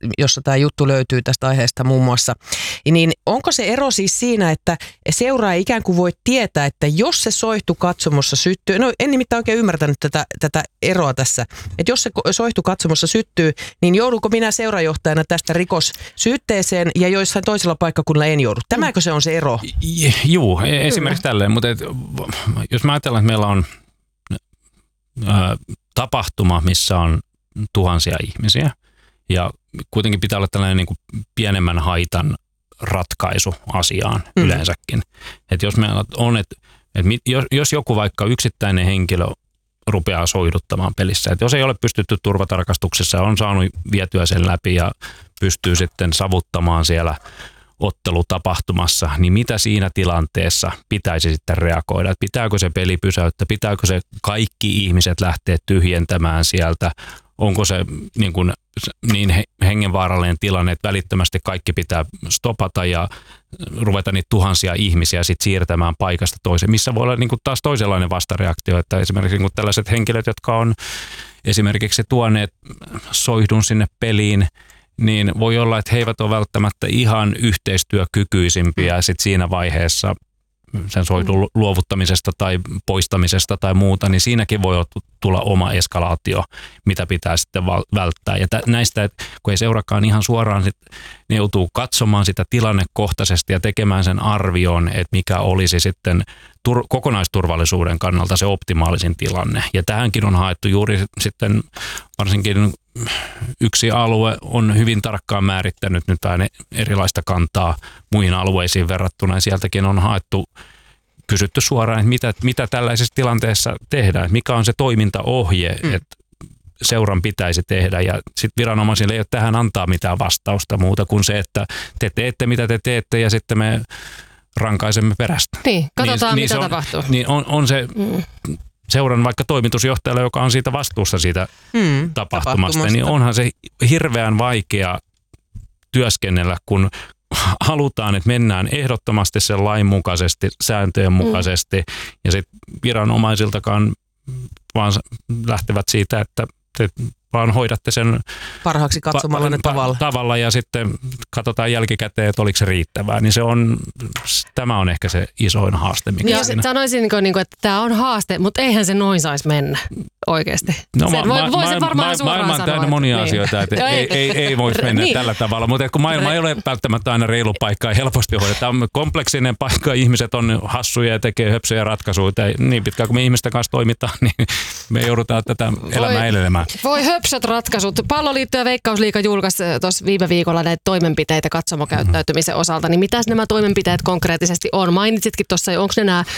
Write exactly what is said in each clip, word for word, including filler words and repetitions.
jossa tämä juttu löytyy tästä aiheesta muun muassa. Niin onko se ero siis siinä, että seuraaja ikään kuin voi tietää, että jos se soihtu katsomossa syttyy, no en nimittäin oikein ymmärtänyt tätä, tätä eroa tässä, että jos se soihtu katsomossa syttyy, niin joudunko minä seurajohtajana tästä rikossyytteeseen ja joissain toisella paikkakunnalla en joudu. Tämäkö se on se ero? Joo, esimerkiksi tälleen, mutta et, jos mä ajatellaan, että meillä on ää, tapahtuma, missä on tuhansia ihmisiä ja kuitenkin pitää olla tällainen niin kuin pienemmän haitan ratkaisu asiaan mm. yleensäkin. Että jos meillä on, että et jos, jos joku vaikka yksittäinen henkilö rupeaa soihduttamaan pelissä, että jos ei ole pystytty turvatarkastuksessa, on saanut vietyä sen läpi ja pystyy sitten savuttamaan siellä ottelutapahtumassa, niin mitä siinä tilanteessa pitäisi sitten reagoida? Että pitääkö se peli pysäyttää? Pitääkö se kaikki ihmiset lähteä tyhjentämään sieltä? Onko se niin, kuin, niin hengenvaarallinen tilanne, että välittömästi kaikki pitää stopata ja ruveta niitä tuhansia ihmisiä sit siirtämään paikasta toiseen, missä voi olla niin kuin taas toisenlainen vastareaktio, että esimerkiksi niin kuin tällaiset henkilöt, jotka on esimerkiksi tuoneet soihdun sinne peliin, niin voi olla, että he eivät ole välttämättä ihan yhteistyökykyisimpiä sit siinä vaiheessa sen soihdun luovuttamisesta tai poistamisesta tai muuta, niin siinäkin voi tulla oma eskalaatio, mitä pitää sitten välttää. Ja näistä, että kun ei seurakaan ihan suoraan, ne joutuu katsomaan sitä tilannekohtaisesti ja tekemään sen arvion, että mikä olisi sitten tur- kokonaisturvallisuuden kannalta se optimaalisin tilanne. Ja tähänkin on haettu juuri sitten varsinkin yksi alue on hyvin tarkkaan määrittänyt nyt aina erilaista kantaa muihin alueisiin verrattuna. Ja sieltäkin on haettu, kysytty suoraan, että mitä, mitä tällaisessa tilanteessa tehdään, mikä on se toimintaohje, mm. että seuran pitäisi tehdä. Ja sitten viranomaisille ei ole tähän antaa mitään vastausta muuta kuin se, että te teette mitä te teette ja sitten me rankaisemme perästä. Niin, katsotaan niin, mitä niin on, tapahtuu. Niin on, on se mm. seuran vaikka toimitusjohtajalle, joka on siitä vastuussa siitä mm, tapahtumasta, tapahtumasta, niin onhan se hirveän vaikea työskennellä, kun halutaan, että mennään ehdottomasti sen lain mukaisesti, sääntöjen mukaisesti, mm. ja sitten viranomaisiltakaan vaan lähtevät siitä, että te vaan hoidatte sen parhaaksi katsomalla pa- tavalla. tavalla ja sitten katsotaan jälkikäteen, että oliko se riittävää. Niin se on, tämä on ehkä se isoin haaste. Mikä ja sanoisin, että tämä on haaste, mutta eihän se noin saisi mennä oikeasti. No, sen ma- voi, voi ma- se varmaan ma- suoraan maailma on täynnä monia niin. asioita, että ei, ei, ei voisi mennä niin. tällä tavalla. Mutta kun maailma ei ole välttämättä aina reilu paikka ja helposti hoideta. Tämä on kompleksinen paikka, ihmiset on hassuja ja tekee höpsöjä ratkaisuja. Niin pitkään kuin me ihmisten kanssa toimitaan, niin me joudutaan tätä elämää elelemään. Voi höpsöt ratkaisut. Palloliitto ja Veikkausliiga julkaisi tuossa viime viikolla näitä toimenpiteitä katsomokäyttäytymisen osalta. Niin mitäs nämä toimenpiteet konkreettisesti on? Mainitsitkin tuossa, onko ne nämä äh,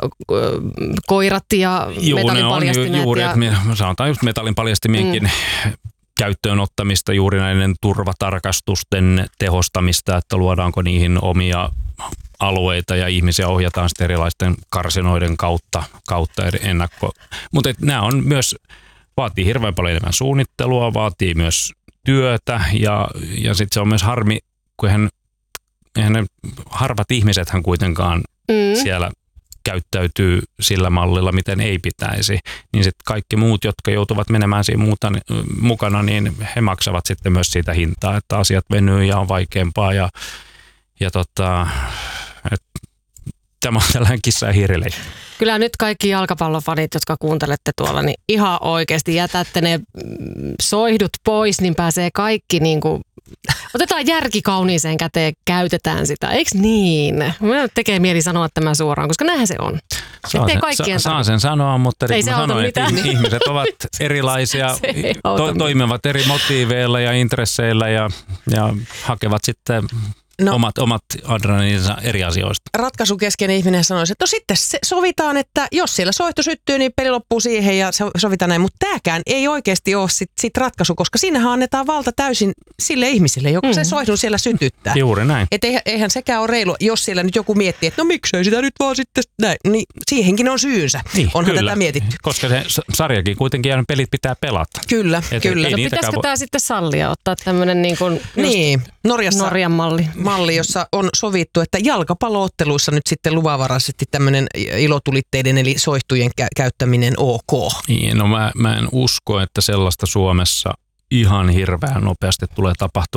koirat ja metallinpaljastimet? Juuri, ja... että me sanotaan just metallinpaljastimienkin mm. käyttöön ottamista, juuri näiden turvatarkastusten tehostamista, että luodaanko niihin omia alueita ja ihmisiä ohjataan sitten erilaisten karsinoiden kautta, kautta eri ennakko. Mutta nämä on myös, vaatii hirveän paljon enemmän suunnittelua, vaatii myös työtä ja, ja sitten se on myös harmi, kun eihän, eihän ne harvat ihmisethän kuitenkaan mm. siellä käyttäytyy sillä mallilla, miten ei pitäisi, niin sitten kaikki muut, jotka joutuvat menemään siinä muuta, mukana, niin he maksavat sitten myös siitä hintaa, että asiat venyy ja on vaikeampaa ja, ja tota, et, tämä on tällainen kissa ja hiirileikki. Kyllä nyt kaikki jalkapallofanit, jotka kuuntelette tuolla, niin ihan oikeasti jätätte ne soihdut pois, niin pääsee kaikki niin kuin, otetaan järki kauniiseen käteen, käytetään sitä. Eikö niin? Minä tekee mieli sanoa tämän suoraan, koska näinhän se on. Saa sen, sa, saa sen sanoa, mutta ei mä sanoin, että ihmiset ovat erilaisia, to, toimivat eri motiiveilla ja intresseillä ja, ja hakevat sitten No, omat, omat adrenaliininsa eri asioista. Ratkaisukeskeinen ihminen sanoisi, että no sitten se sovitaan, että jos siellä soihtu syttyy, niin peli loppuu siihen ja sovitaan näin. Mutta tämäkään ei oikeasti ole sit, sit ratkaisu, koska siinähän annetaan valta täysin sille ihmiselle, joka mm. se soihdun siellä sytyttää. Juuri näin. Että eihän, eihän sekään ole reilu, jos siellä nyt joku miettii, että no miksei sitä nyt vaan sitten näin. Niin siihenkin on syynsä. Niin, onhan kyllä, tätä mietitty. Koska se sarjakin kuitenkin ja pelit pitää pelata. Kyllä, Et kyllä. No pitäisikö vo... tämä sitten sallia, ottaa tämmöinen niin kuin niin, Norjassa Norjan malli. malli, jossa on sovittu, että jalkapallootteluissa nyt sitten luvanvaraisesti tämmöinen ilotulitteiden eli soihtujen kä- käyttäminen ok. Niin, no mä, mä en usko, että sellaista Suomessa ihan hirveän nopeasti tulee tapahtumaan.